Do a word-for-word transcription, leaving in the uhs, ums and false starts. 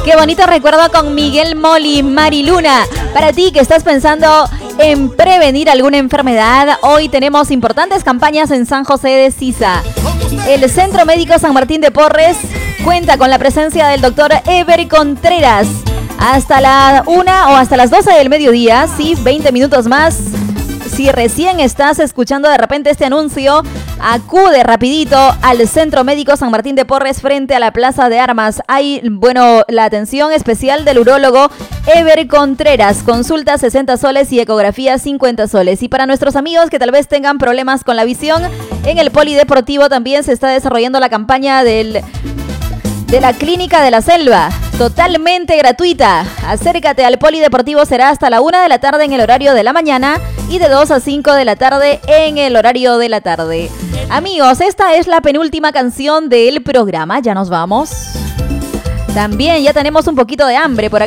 Qué bonito recuerdo con Miguel Moli, Mariluna. Para ti que estás pensando en prevenir alguna enfermedad, hoy tenemos importantes campañas en San José de Sisa. El Centro Médico San Martín de Porres cuenta con la presencia del doctor Ever Contreras. Hasta la una o hasta las doce del mediodía, sí, veinte minutos más. Si recién estás escuchando de repente este anuncio, acude rapidito al Centro Médico San Martín de Porres frente a la Plaza de Armas. Hay, bueno, la atención especial del urólogo Ever Contreras. Consulta sesenta soles y ecografía cincuenta soles. Y para nuestros amigos que tal vez tengan problemas con la visión, en el Polideportivo también se está desarrollando la campaña del... de la Clínica de la Selva, totalmente gratuita. Acércate al Polideportivo, será hasta la una de la tarde en el horario de la mañana y de dos a cinco de la tarde en el horario de la tarde. Amigos, esta es la penúltima canción del programa, ya nos vamos. También ya tenemos un poquito de hambre por acá.